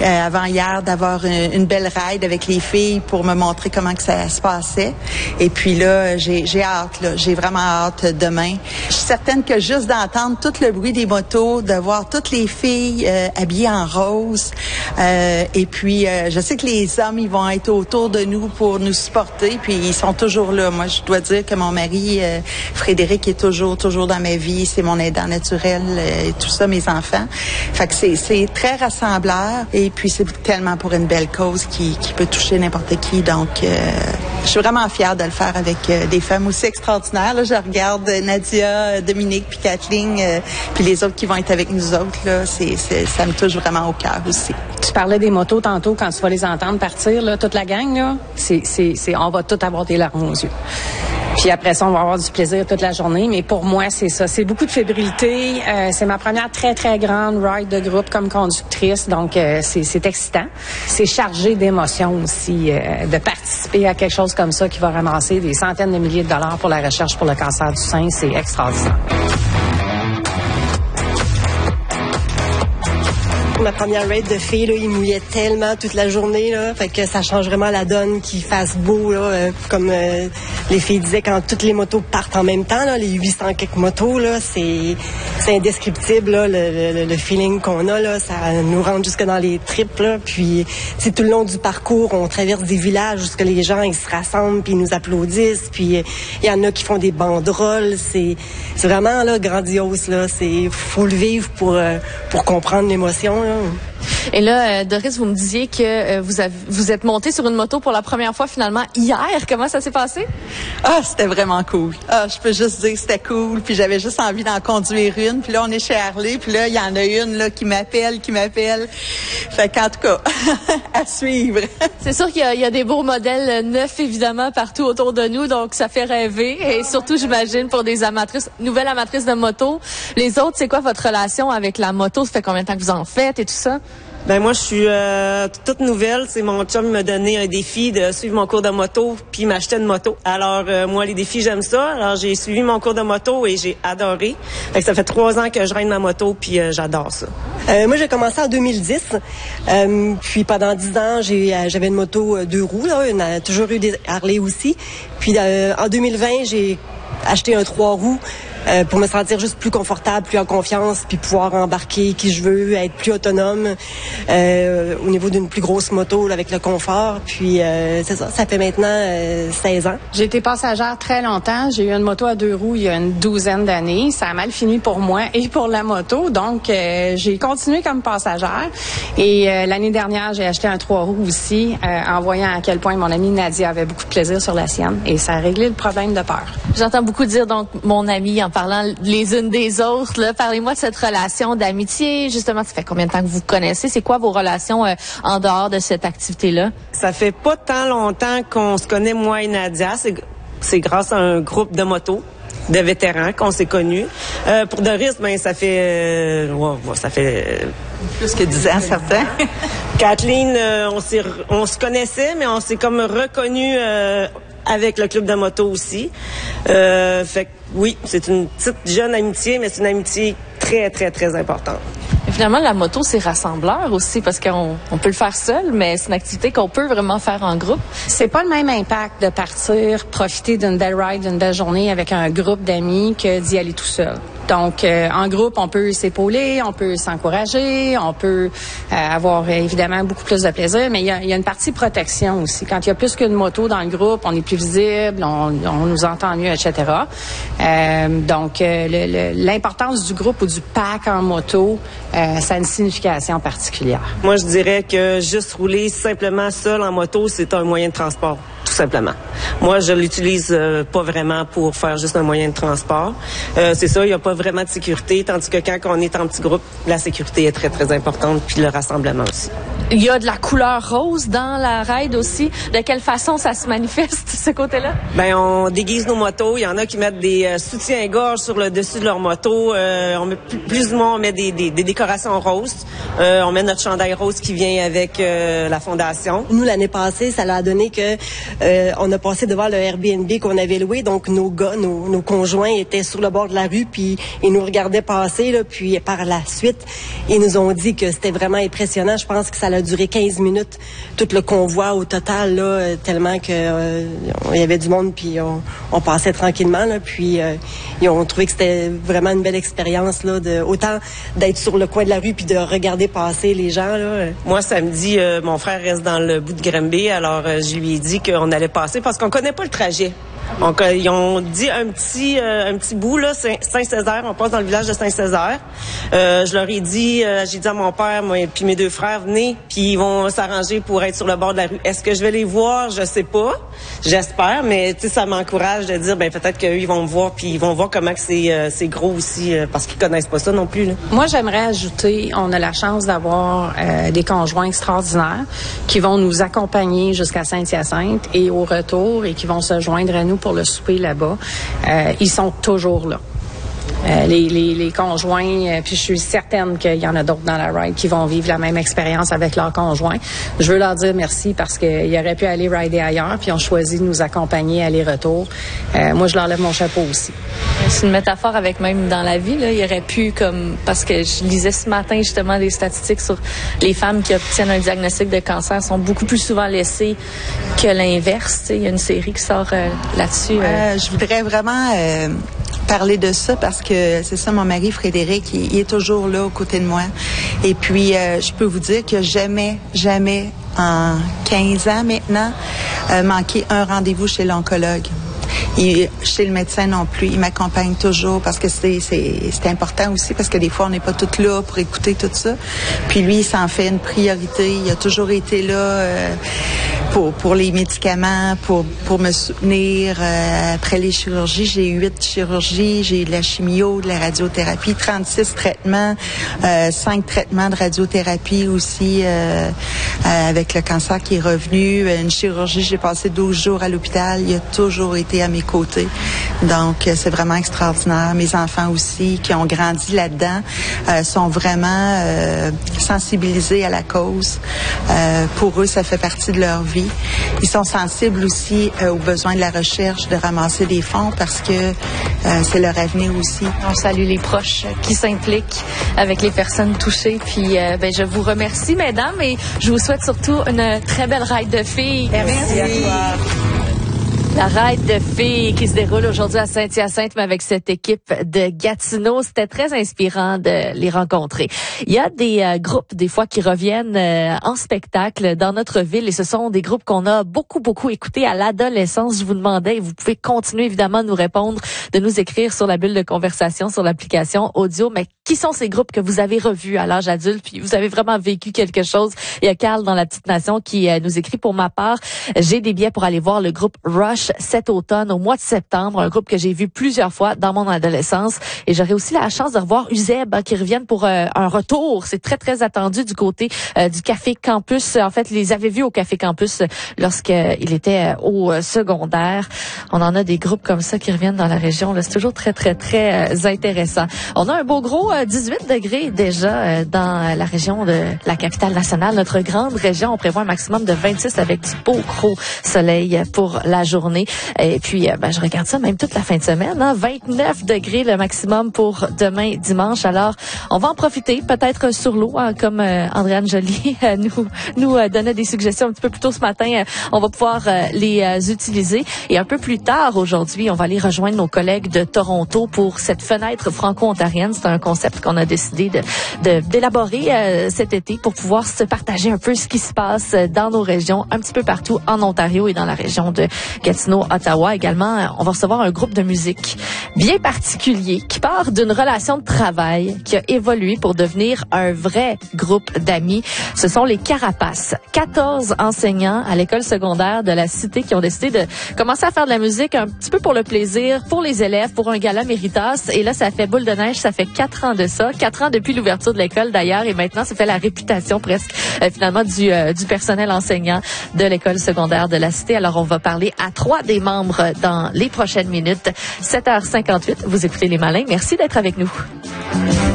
avant-hier d'avoir une belle ride avec les filles pour me montrer comment que ça se passait. Et puis là, j'ai hâte, là. J'ai vraiment hâte demain. Je suis certaine que juste d'entendre tout le bruit des motos, de voir toutes les filles habillées en rose, et puis je sais que les hommes, ils vont être autour de nous pour nous supporter, puis ils sont toujours là. Moi, je dois dire que mon mari, Frédéric, est toujours dans ma vie. C'est mon aidant naturel et tout ça, mes enfants. Fait que c'est très rassembleur, et puis c'est tellement pour une belle cause qui peut toucher n'importe qui. Donc, je suis vraiment fière de le faire avec des femmes aussi extraordinaires. Là, je regarde Nadia, Dominique, puis Kathleen, puis les autres qui vont être avec nous autres. Là, ça me touche vraiment au cœur aussi. Tu parlais des motos tantôt, quand tu vas les entendre partir, là, toute la gang, là, on va tous avoir des larmes aux yeux. Puis après ça, on va avoir du plaisir toute la journée. Mais pour moi, c'est ça. C'est beaucoup de fébrilité. C'est ma première très, très grande ride de groupe comme conductrice. Donc, c'est excitant. C'est chargé d'émotions aussi de participer à quelque chose comme ça qui va ramasser des centaines de milliers de dollars pour la recherche pour le cancer du sein. C'est extraordinaire. Ma première raid de filles, là, il mouillait tellement toute la journée, là, fait que ça change vraiment la donne, qu'il fasse beau, là, comme les filles disaient, quand toutes les motos partent en même temps, là, les 800 quelques motos, là, c'est indescriptible, là, le feeling qu'on a, là, ça nous rentre jusque dans les tripes, là, puis tout le long du parcours, on traverse des villages où les gens, ils se rassemblent, puis ils nous applaudissent, puis il y en a qui font des banderoles, c'est vraiment, là, grandiose, là, faut le vivre pour comprendre l'émotion, là. Et là, Doris, vous me disiez que vous êtes monté sur une moto pour la première fois finalement hier. Comment ça s'est passé? Ah, c'était vraiment cool. Ah, je peux juste dire que c'était cool. Puis j'avais juste envie d'en conduire une. Puis là, on est chez Harley. Puis là, il y en a une là qui m'appelle. Fait qu'en tout cas, à suivre. C'est sûr qu'il y a des beaux modèles neufs, évidemment, partout autour de nous. Donc, ça fait rêver. Et surtout, j'imagine, pour des nouvelles amatrices de moto. Les autres, c'est quoi votre relation avec la moto? Ça fait combien de temps que vous en faites et tout ça? Ben moi, je suis toute nouvelle. C'est mon chum m'a donné un défi de suivre mon cours de moto puis m'acheter une moto. Alors, moi, les défis, j'aime ça. Alors, j'ai suivi mon cours de moto et j'ai adoré. Fait que ça fait 3 ans que je ride ma moto puis j'adore ça. Moi, j'ai commencé en 2010. Puis pendant 10 ans, j'avais une moto 2 roues. Là, toujours eu des Harley aussi. Puis en 2020, j'ai acheté un 3 roues. Pour me sentir juste plus confortable, plus en confiance, puis pouvoir embarquer qui je veux, être plus autonome au niveau d'une plus grosse moto là, avec le confort. Puis c'est ça, ça fait maintenant 16 ans. J'ai été passagère très longtemps. J'ai eu une moto à 2 roues il y a une 12aine d'années. Ça a mal fini pour moi et pour la moto. Donc, j'ai continué comme passagère. Et l'année dernière, j'ai acheté un 3 roues aussi en voyant à quel point mon amie Nadia avait beaucoup de plaisir sur la sienne. Et ça a réglé le problème de peur. J'entends beaucoup dire, donc, mon amie, en parlant les unes des autres, là, parlez-moi de cette relation d'amitié. Justement, ça fait combien de temps que vous vous connaissez? C'est quoi vos relations en dehors de cette activité-là? Ça fait pas tant longtemps qu'on se connaît, moi et Nadia. C'est grâce à un groupe de motos de vétérans qu'on s'est connus. Pour Doris, ben ça fait plus que 10 ans, certains. Kathleen, on se connaissait, mais on s'est comme reconnus avec le club de moto aussi. Fait que oui, c'est une petite jeune amitié, mais c'est une amitié très, très, très importante. Et finalement, la moto, c'est rassembleur aussi, parce qu'on peut le faire seul, mais c'est une activité qu'on peut vraiment faire en groupe. C'est pas le même impact de partir, profiter d'une belle ride, d'une belle journée avec un groupe d'amis que d'y aller tout seul. Donc, en groupe, on peut s'épauler, on peut s'encourager, on peut avoir évidemment beaucoup plus de plaisir, mais il y a une partie protection aussi. Quand il y a plus qu'une moto dans le groupe, on est plus visible, on nous entend mieux, etc. Donc, l'importance du groupe ou du pack en moto, ça a une signification particulière. Moi, je dirais que juste rouler simplement seul en moto, c'est un moyen de transport. Tout simplement. Moi, je l'utilise pas vraiment pour faire juste un moyen de transport. C'est ça, il n'y a pas vraiment de sécurité, tandis que quand on est en petit groupe, la sécurité est très, très importante, puis le rassemblement aussi. Il y a de la couleur rose dans la ride aussi. De quelle façon ça se manifeste, ce côté-là? Ben, on déguise nos motos. Il y en a qui mettent des soutiens-gorge sur le dessus de leur moto. On met plus ou moins, on met des décorations roses. On met notre chandail rose qui vient avec la fondation. Nous, l'année passée, ça l'a donné que on a passé devant le Airbnb qu'on avait loué, donc nos gars, nos conjoints étaient sur le bord de la rue, puis ils nous regardaient passer, là, puis par la suite, ils nous ont dit que c'était vraiment impressionnant. Je pense que ça a a duré 15 minutes, tout le convoi au total, là, tellement que il y avait du monde, puis on passait tranquillement, là, puis ils ont trouvé que c'était vraiment une belle expérience, là, autant d'être sur le coin de la rue puis de regarder passer les gens, là. Moi, samedi, mon frère reste dans le bout de Granby, alors je lui ai dit qu'on allait passer parce qu'on connaît pas le trajet. Donc, ils ont dit un petit bout, là, Saint-Césaire, on passe dans le village de Saint-Césaire. Je leur ai dit, j'ai dit à mon père, moi, puis mes deux frères, venez, puis ils vont s'arranger pour être sur le bord de la rue. Est-ce que je vais les voir? Je sais pas. J'espère, mais tu sais, ça m'encourage de dire, ben peut-être qu'eux, ils vont me voir, puis ils vont voir comment que c'est gros aussi, parce qu'ils connaissent pas ça non plus, là. Moi, j'aimerais ajouter, on a la chance d'avoir des conjoints extraordinaires qui vont nous accompagner jusqu'à Saint-Hyacinthe et au retour et qui vont se joindre à nous pour le souper là-bas. Ils sont toujours là. Les conjoints, puis je suis certaine qu'il y en a d'autres dans la ride qui vont vivre la même expérience avec leurs conjoints. Je veux leur dire merci parce qu'ils auraient pu aller rider ailleurs, puis ils ont choisi de nous accompagner aller-retour. Moi, je leur lève mon chapeau aussi. C'est une métaphore avec même dans la vie, là. Il aurait pu, comme, parce que je lisais ce matin justement des statistiques sur les femmes qui obtiennent un diagnostic de cancer sont beaucoup plus souvent laissées que l'inverse. Il y a une série qui sort là-dessus. Je voudrais vraiment parler de ça parce que c'est ça, mon mari Frédéric, il est toujours là aux côtés de moi. Et puis, je peux vous dire que jamais en 15 ans maintenant, manqué un rendez-vous chez l'oncologue. Et chez le médecin non plus, il m'accompagne toujours parce que c'est important aussi parce que des fois on n'est pas toutes là pour écouter tout ça. Puis lui, il s'en fait une priorité. Il a toujours été là pour les médicaments, pour me soutenir après les chirurgies. J'ai eu 8 chirurgies, j'ai eu de la chimio, de la radiothérapie, 36 traitements, 5 traitements de radiothérapie aussi avec le cancer qui est revenu. Une chirurgie, j'ai passé 12 jours à l'hôpital. Il a toujours été à mes côtés. Donc, c'est vraiment extraordinaire. Mes enfants aussi, qui ont grandi là-dedans, sont vraiment sensibilisés à la cause. Pour eux, ça fait partie de leur vie. Ils sont sensibles aussi aux besoins de la recherche, de ramasser des fonds parce que c'est leur avenir aussi. On salue les proches qui s'impliquent avec les personnes touchées. Puis, je vous remercie, mesdames, et je vous souhaite surtout une très belle ride de filles. Merci à toi. La ride de filles qui se déroule aujourd'hui à Saint-Hyacinthe, mais avec cette équipe de Gatineau. C'était très inspirant de les rencontrer. Il y a des groupes, des fois, qui reviennent en spectacle dans notre ville, et ce sont des groupes qu'on a beaucoup écoutés à l'adolescence. Je vous demandais, et vous pouvez continuer évidemment de nous répondre, de nous écrire sur la bulle de conversation, sur l'application audio, mais qui sont ces groupes que vous avez revus à l'âge adulte, puis vous avez vraiment vécu quelque chose? Il y a Carl dans La Petite Nation qui nous écrit: pour ma part, j'ai des billets pour aller voir le groupe Rush cet automne, au mois de septembre, un groupe que j'ai vu plusieurs fois dans mon adolescence. Et j'aurai aussi la chance de revoir Uzeb qui reviennent pour un retour. C'est très attendu du côté du Café Campus. En fait, les avait vus au Café Campus lorsqu'il était au secondaire. On en a des groupes comme ça qui reviennent dans la région. Là, c'est toujours très intéressant. On a un beau gros 18 degrés déjà dans la région de la capitale nationale, notre grande région. On prévoit un maximum de 26 avec du beau gros soleil pour la journée. Et puis, je regarde ça même toute la fin de semaine. 29 degrés le maximum pour demain dimanche. Alors, on va en profiter peut-être sur l'eau, comme Andréane Joly nous donnait des suggestions un petit peu plus tôt ce matin. On va pouvoir les utiliser. Et un peu plus tard aujourd'hui, on va aller rejoindre nos collègues de Toronto pour cette fenêtre franco-ontarienne. C'est un concept qu'on a décidé d'élaborer cet été pour pouvoir se partager un peu ce qui se passe dans nos régions, un petit peu partout en Ontario et dans la région de Gatineau, Ottawa. Également, on va recevoir un groupe de musique bien particulier qui part d'une relation de travail qui a évolué pour devenir un vrai groupe d'amis. Ce sont les Carapaces. 14 enseignants à l'école secondaire de la Cité qui ont décidé de commencer à faire de la musique un petit peu pour le plaisir, pour les élèves, pour un gala Méritas. Et là, ça fait boule de neige. Ça fait 4 ans de ça. 4 ans depuis l'ouverture de l'école, d'ailleurs. Et maintenant, ça fait la réputation presque, finalement, du personnel enseignant de l'école secondaire de la Cité. Alors, on va parler à 3 des membres dans les prochaines minutes. 7h58, vous écoutez Les Malins. Merci d'être avec nous.